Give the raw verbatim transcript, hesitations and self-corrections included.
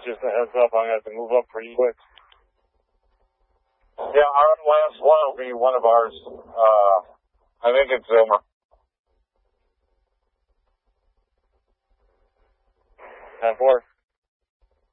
just a heads up, I'm going to have to move up pretty quick. Yeah, our last one will be one of ours. Uh, I think it's Zoomer. ten four.